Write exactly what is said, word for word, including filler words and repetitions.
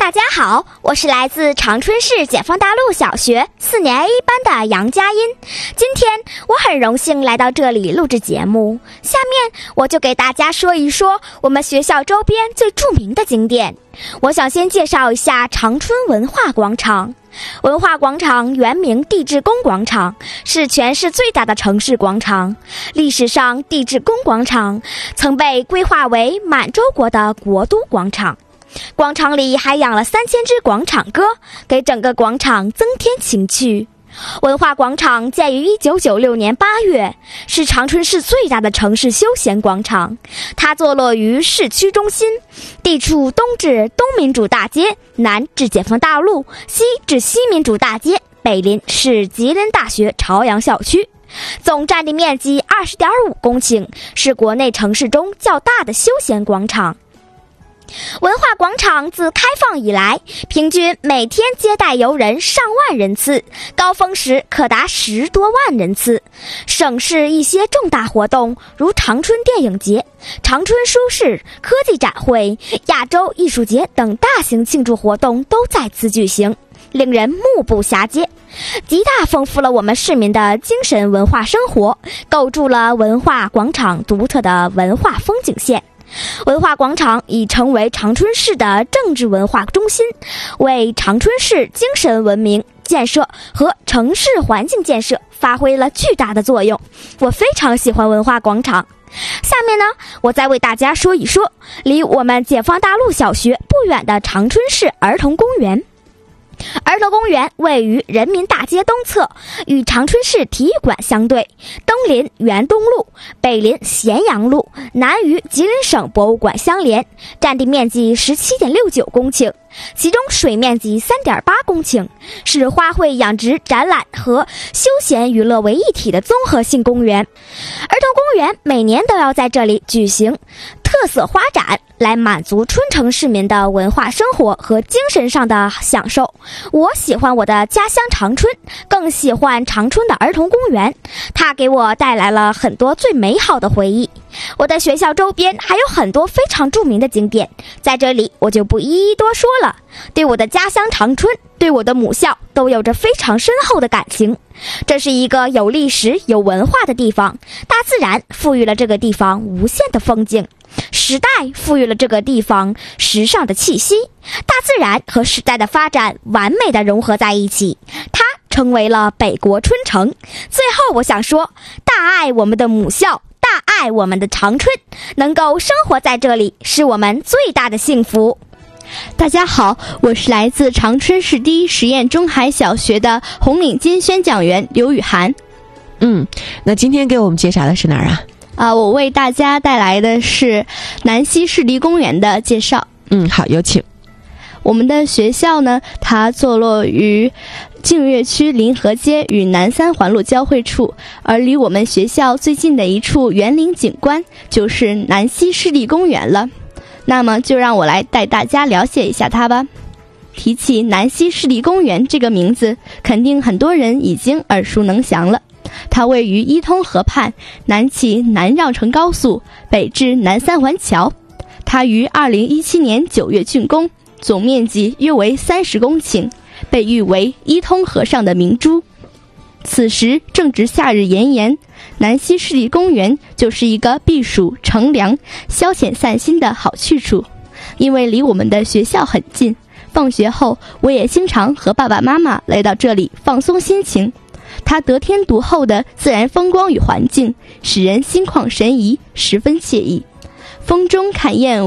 大家好，我是来自长春市解放大路小学四年 A 班的杨佳音。今天我很荣幸来到这里录制节目，下面我就给大家说一说我们学校周边最著名的景点。我想先介绍一下长春文化广场。文化广场原名地质宫广场，是全市最大的城市广场。历史上，地质宫广场曾被规划为满洲国的国都广场。广场里还养了三千只广场鸽，给整个广场增添情趣。文化广场建于一九九六年八月，是长春市最大的城市休闲广场。它坐落于市区中心，地处东至东民主大街，南至解放大路，西至西民主大街，北邻是吉林大学朝阳校区。总占地面积 二十点五公顷，是国内城市中较大的休闲广场。文化广场自开放以来，平均每天接待游人上万人次，高峰时可达十多万人次。省市一些重大活动，如长春电影节、长春书市、科技展会、亚洲艺术节等大型庆祝活动都在此举行，令人目不暇接，极大丰富了我们市民的精神文化生活，构筑了文化广场独特的文化风景线。文化广场已成为长春市的政治文化中心，为长春市精神文明建设和城市环境建设发挥了巨大的作用。我非常喜欢文化广场。下面呢，我再为大家说一说离我们解放大路小学不远的长春市儿童公园。儿童公园位于人民大街东侧，与长春市体育馆相对，东临原东路，北临咸阳路，南与吉林省博物馆相连，占地面积 十七点六九公顷，其中水面积 三点八公顷，是花卉养殖、展览和休闲娱乐为一体的综合性公园。儿童公园每年都要在这里举行特色花展，来满足春城市民的文化生活和精神上的享受。我喜欢我的家乡长春，更喜欢长春的儿童公园，它给我带来了很多最美好的回忆。我的学校周边还有很多非常著名的景点，在这里我就不一一多说了。对我的家乡长春，对我的母校都有着非常深厚的感情。这是一个有历史有文化的地方，大自然赋予了这个地方无限的风景，时代赋予了这个地方时尚的气息，大自然和时代的发展完美的融合在一起，它成为了北国春城。最后我想说，大爱我们的母校，大爱我们的长春，能够生活在这里是我们最大的幸福。 大家好，我是来自长春市第一实验中海小学的红领巾宣讲员刘雨涵。 嗯，那今天给我们介绍的是哪儿啊？ 啊、呃，我为大家带来的是南溪湿地公园的介绍。 嗯，好，有请。 我们的学校呢，它坐落于净月区临河街与南三环路交汇处，而离我们学校最近的一处园林景观就是南溪湿地公园了。那么就让我来带大家了解一下它吧。提起南溪湿地公园这个名字，肯定很多人已经耳熟能详了。它位于伊通河畔，南起南绕城高速，北至南三环桥。它于二零一七年九月竣工，总面积约为三十公顷，被誉为伊通河上的明珠。此时正值夏日炎炎，南溪湿地公园就是一个避暑、乘凉、消遣散心的好去处。因为离我们的学校很近，放学后我也经常和爸爸妈妈来到这里放松心情。它得天独厚的自然风光与环境，使人心旷神怡，十分惬意。风中看燕舞。